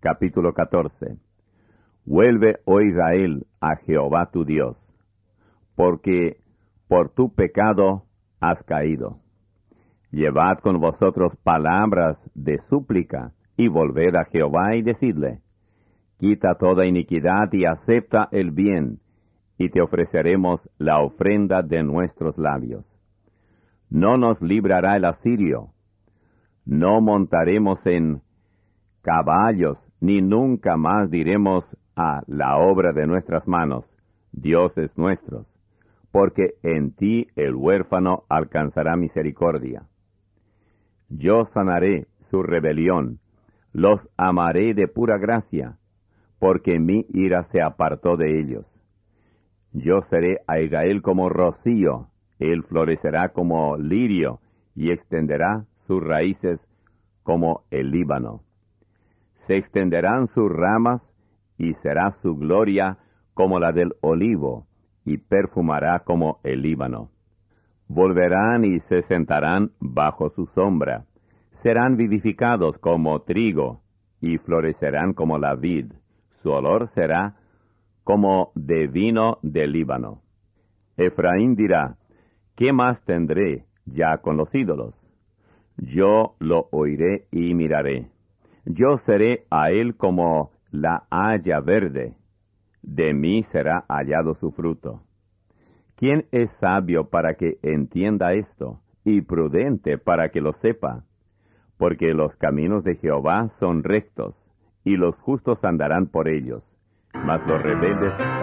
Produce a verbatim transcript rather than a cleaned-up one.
Capítulo catorce. Vuelve, oh Israel, a Jehová tu Dios, porque por tu pecado has caído. Llevad con vosotros palabras de súplica, y volved a Jehová y decidle: quita toda iniquidad y acepta el bien, y te ofreceremos la ofrenda de nuestros labios. No nos librará el asirio, no montaremos en caballos, ni nunca más diremos a la obra de nuestras manos: dioses nuestros, porque en ti el huérfano alcanzará misericordia. Yo sanaré su rebelión, los amaré de pura gracia, porque mi ira se apartó de ellos. Yo seré a Israel como rocío, él florecerá como lirio, y extenderá sus raíces como el Líbano. Se extenderán sus ramas, y será su gloria como la del olivo, y perfumará como el Líbano. Volverán y se sentarán bajo su sombra, serán vivificados como trigo, y florecerán como la vid, su olor será como de vino del Líbano. Efraín dirá: ¿qué más tendré ya con los ídolos? Yo lo oiré y miraré. Yo seré a él como la haya verde, de mí será hallado su fruto. ¿Quién es sabio para que entienda esto, y prudente para que lo sepa? Porque los caminos de Jehová son rectos, y los justos andarán por ellos, mas los rebeldes